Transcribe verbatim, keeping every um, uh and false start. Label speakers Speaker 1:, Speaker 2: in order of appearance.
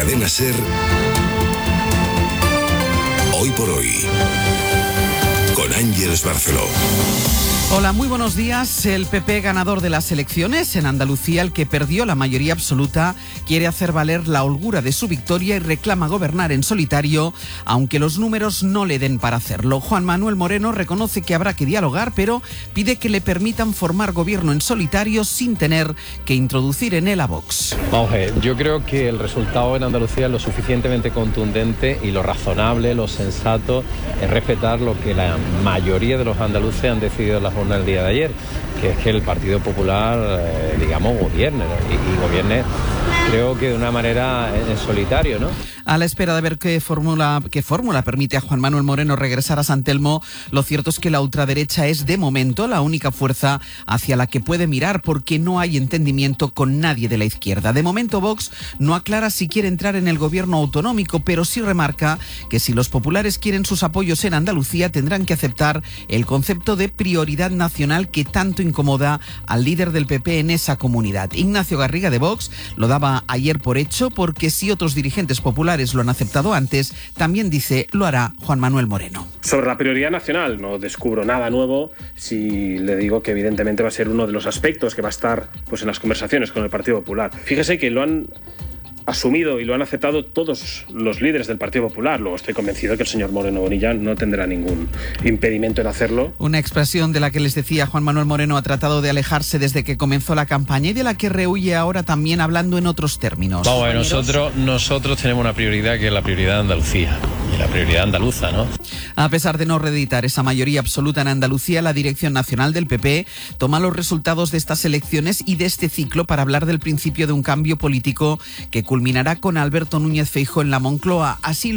Speaker 1: Cadena SER, Hoy por Hoy, con Ángeles Barceló.
Speaker 2: Hola, muy buenos días. El P P, ganador de las elecciones en Andalucía, el que perdió la mayoría absoluta, quiere hacer valer la holgura de su victoria y reclama gobernar en solitario, aunque los números no le den para hacerlo. Juan Manuel Moreno reconoce que habrá que dialogar, pero pide que le permitan formar gobierno en solitario sin tener que introducir en él a Vox.
Speaker 3: Vamos a ver, yo creo que el resultado en Andalucía es lo suficientemente contundente y lo razonable, lo sensato es respetar lo que la mayoría de los andaluces han decidido en la jornada del día de ayer, que es que el Partido Popular, eh, digamos, gobierne, ¿no? y, y gobierne, creo que de una manera en solitario, ¿no?
Speaker 2: A la espera de ver qué fórmula, qué fórmula permite a Juan Manuel Moreno regresar a San Telmo, lo cierto es que la ultraderecha es, de momento, la única fuerza hacia la que puede mirar, porque no hay entendimiento con nadie de la izquierda. De momento, Vox no aclara si quiere entrar en el gobierno autonómico, pero sí remarca que si los populares quieren sus apoyos en Andalucía, tendrán que aceptar el concepto de prioridad nacional que tanto incomoda al líder del P P en esa comunidad. Ignacio Garriga, de Vox, lo daba ayer por hecho, porque si otros dirigentes populares lo han aceptado antes, también dice lo hará Juan Manuel Moreno.
Speaker 4: Sobre la prioridad nacional, no descubro nada nuevo si le digo que evidentemente va a ser uno de los aspectos que va a estar pues, en las conversaciones con el Partido Popular. Fíjese que lo han asumido y lo han aceptado todos los líderes del Partido Popular. Luego estoy convencido que el señor Moreno Bonilla no tendrá ningún impedimento en hacerlo.
Speaker 2: Una expresión de la que les decía Juan Manuel Moreno ha tratado de alejarse desde que comenzó la campaña y de la que rehuye ahora, también hablando en otros términos.
Speaker 3: Vamos a ver, nosotros, nosotros tenemos una prioridad que es la prioridad de Andalucía y la prioridad andaluza, ¿no?
Speaker 2: A pesar de no reeditar esa mayoría absoluta en Andalucía, la Dirección Nacional del P P toma los resultados de estas elecciones y de este ciclo para hablar del principio de un cambio político que culminará con Alberto Núñez Feijóo en la Moncloa. Así